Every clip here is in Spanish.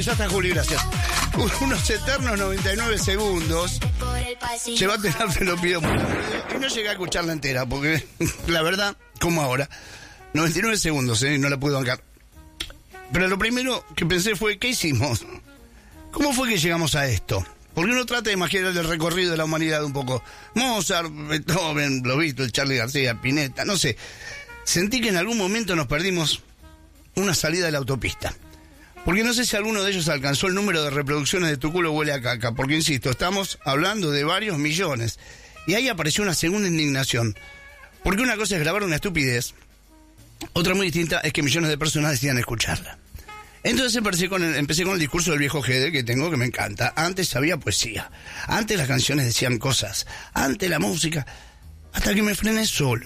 Ya está, Juli, gracias. Unos eternos 99 segundos. Llévate, te lo pido mucho. Y no llegué a escucharla entera, porque la verdad, como ahora, 99 segundos, no la pude bancar. Pero lo primero que pensé fue, ¿qué hicimos? ¿Cómo fue que llegamos a esto? Porque uno trata de imaginar el recorrido de la humanidad un poco. Mozart, Beethoven, los Beatles, Charly García, Spinetta, no sé. Sentí que en algún momento nos perdimos una salida de la autopista. Porque no sé si alguno de ellos alcanzó el número de reproducciones de Tu culo huele a caca. Porque, insisto, estamos hablando de varios millones. Y ahí apareció una segunda indignación. Porque una cosa es grabar una estupidez. Otra muy distinta es que millones de personas decidan escucharla. Entonces empecé con el discurso del viejo Gede que tengo, que me encanta. Antes había poesía. Antes las canciones decían cosas. Antes la música. Hasta que me frené solo.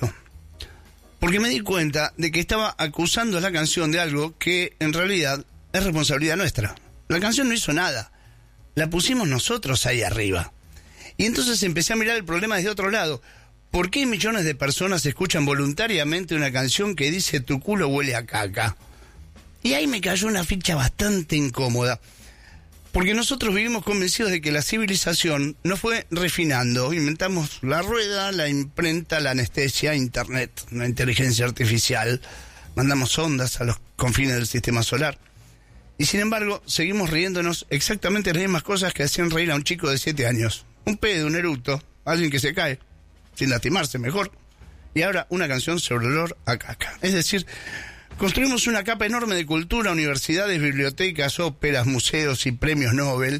Porque me di cuenta de que estaba acusando a la canción de algo que en realidad es responsabilidad nuestra. La canción no hizo nada. La pusimos nosotros ahí arriba. Y entonces empecé a mirar el problema desde otro lado. ¿Por qué millones de personas escuchan voluntariamente una canción que dice tu culo huele a caca? Y ahí me cayó una ficha bastante incómoda. Porque nosotros vivimos convencidos de que la civilización nos fue refinando. Inventamos la rueda, la imprenta, la anestesia, internet, la inteligencia artificial. Mandamos ondas a los confines del sistema solar. Y sin embargo, seguimos riéndonos exactamente las mismas cosas que hacían reír a un chico de 7 años. Un pedo, un eructo, alguien que se cae, sin lastimarse mejor. Y ahora una canción sobre olor a caca. Es decir, construimos una capa enorme de cultura, universidades, bibliotecas, óperas, museos y premios Nobel.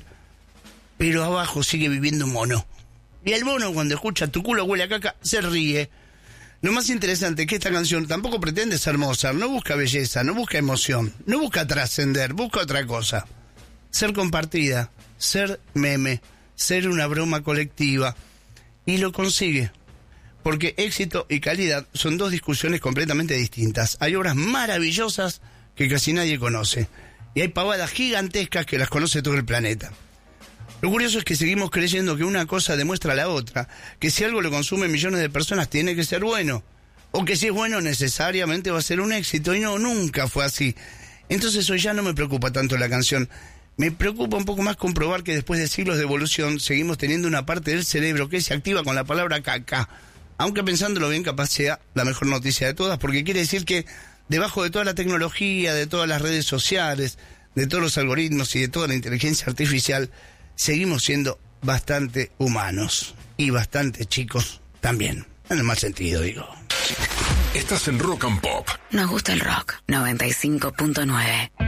Pero abajo sigue viviendo un mono. Y el mono, cuando escucha tu culo huele a caca, se ríe. Lo más interesante es que esta canción tampoco pretende ser Mozart, no busca belleza, no busca emoción, no busca trascender, busca otra cosa. Ser compartida, ser meme, ser una broma colectiva. Y lo consigue. Porque éxito y calidad son dos discusiones completamente distintas. Hay obras maravillosas que casi nadie conoce. Y hay pavadas gigantescas que las conoce todo el planeta. Lo curioso es que seguimos creyendo que una cosa demuestra a la otra, que si algo lo consumen millones de personas tiene que ser bueno, o que si es bueno necesariamente va a ser un éxito, y no, nunca fue así. Entonces hoy ya no me preocupa tanto la canción, me preocupa un poco más comprobar que después de siglos de evolución seguimos teniendo una parte del cerebro que se activa con la palabra caca, aunque pensándolo bien capaz sea la mejor noticia de todas, porque quiere decir que debajo de toda la tecnología, de todas las redes sociales, de todos los algoritmos y de toda la inteligencia artificial, seguimos siendo bastante humanos y bastante chicos también, en el mal sentido, digo. Estás en Rock and Pop. Nos gusta el rock. 95.9.